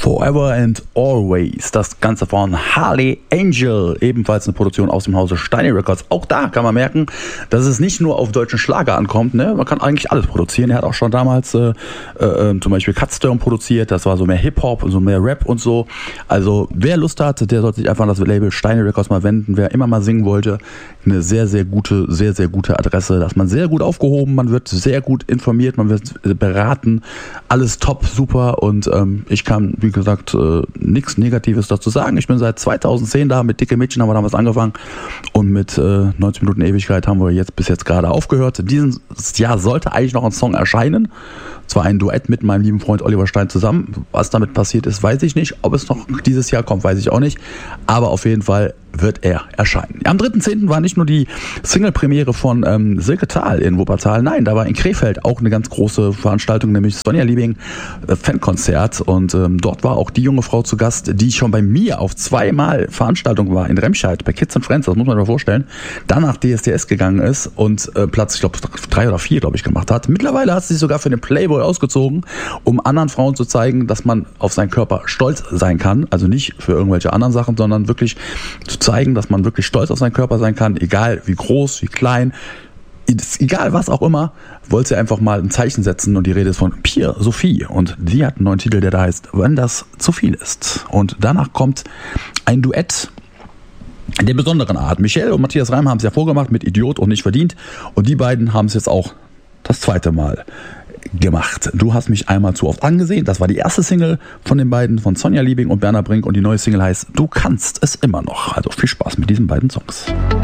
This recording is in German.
Forever and Always, das Ganze von Harley Angel, ebenfalls eine Produktion aus dem Hause Steiny Records. Auch da kann man merken, dass es nicht nur auf deutschen Schlager ankommt, ne? Man kann eigentlich alles produzieren. Er hat auch schon damals zum Beispiel Cutstone produziert, das war so mehr Hip-Hop, so mehr Rap und so. Also wer Lust hat, der sollte sich einfach an das Label Steiny Records mal wenden. Wer immer mal singen wollte, eine sehr, sehr gute Adresse. Da ist man sehr gut aufgehoben, man wird sehr gut informiert, man wird beraten. Alles top, super und ich kann, wie gesagt, nichts Negatives dazu sagen. Ich bin seit 2010 da, mit Dicke Mädchen haben wir damals angefangen und mit 90 Minuten Ewigkeit haben wir bis jetzt gerade aufgehört. Dieses Jahr sollte eigentlich noch ein Song erscheinen. Zwar ein Duett mit meinem lieben Freund Oliver Stein zusammen. Was damit passiert ist, weiß ich nicht. Ob es noch dieses Jahr kommt, weiß ich auch nicht. Aber auf jeden Fall wird er erscheinen. Am 3.10. war nicht nur die Single-Premiere von Silke Thal in Wuppertal. Nein, da war in Krefeld auch eine ganz große Veranstaltung, nämlich Sonja Liebing Fankonzert. Und dort war auch die junge Frau zu Gast, die schon bei mir auf 2-mal Veranstaltung war in Remscheid, bei Kids and Friends, das muss man sich mal vorstellen. Dann nach DSDS gegangen ist und Platz, ich glaube, 3 oder 4, glaube ich, gemacht hat. Mittlerweile hat sie sich sogar für den Playboy ausgezogen, um anderen Frauen zu zeigen, dass man auf seinen Körper stolz sein kann. Also nicht für irgendwelche anderen Sachen, sondern wirklich zu zeigen, dass man wirklich stolz auf seinen Körper sein kann, egal wie groß, wie klein, egal was auch immer, wollte sie einfach mal ein Zeichen setzen und die Rede ist von Pia Sophie und sie hat einen neuen Titel, der da heißt Wenn das zu viel ist. Und danach kommt ein Duett der besonderen Art. Michelle und Matthias Reim haben es ja vorgemacht mit Idiot und Nicht verdient und die beiden haben es jetzt auch das 2. Mal gemacht. Du hast mich einmal zu oft angesehen. Das war die erste Single von den beiden, von Sonja Liebing und Berner Brink und die neue Single heißt Du kannst es immer noch. Also viel Spaß mit diesen beiden Songs.